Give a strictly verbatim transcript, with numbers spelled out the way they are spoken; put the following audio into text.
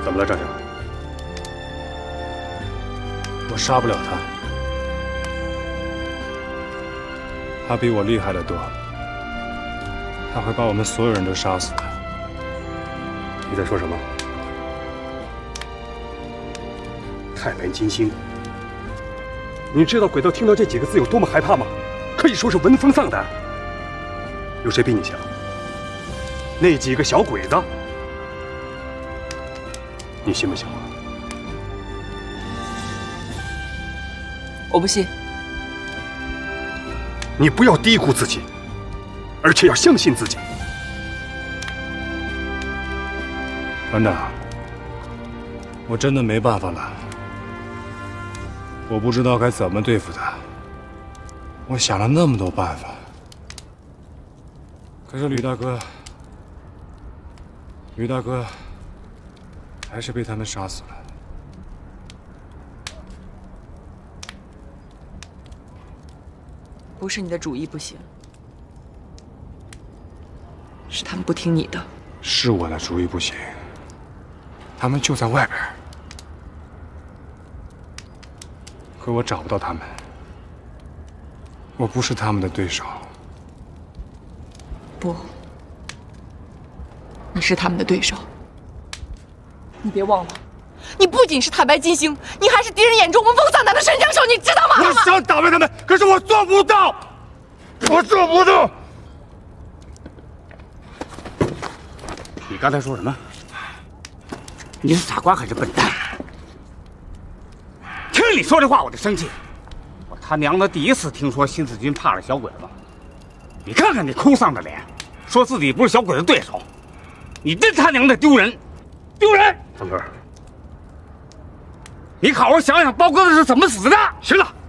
怎么了，站长？ 我杀不了他，他比我厉害得多，他会把我们所有人都杀死的。 你在说什么？太白金星，你知道鬼道听到这几个字有多么害怕吗？可以说是闻风丧胆。有谁比你强？那几个小鬼子，你信不信我？ 我不信。 你不要低估自己，而且要相信自己。 团长，我真的没办法了，我不知道该怎么对付他。我想了那么多办法，可是吕大哥，吕大哥还是被他们杀死了。 不是你的主意不行，是他们不听你的。 是我的主意不行，他们就在外边，可我找不到他们，我不是他们的对手。 不，你是他们的对手。你别忘了，你不仅是太白金星，你还是敌人眼中闻风丧胆的神枪手，你知道吗？ 我想打败他们，可是我做不到，我做不到。 你刚才说什么？你是傻瓜还是笨蛋？听你说这话我就生气。我他娘的第一次听说新四军怕了小鬼子。你看看你哭丧的脸，说自己不是小鬼子对手，你真他娘的丢人，丢人！ 方哥， 你好好想想包哥子是怎么死的。 行了。